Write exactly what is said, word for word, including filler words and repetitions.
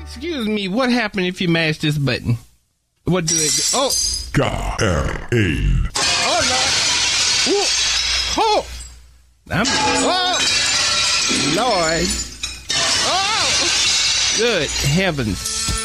Excuse me, what happened if you mash this button? What do it do? Oh. God. L-A. Oh, Lord. Ooh. Oh. I'm, oh. Lord. Oh. Good heavens.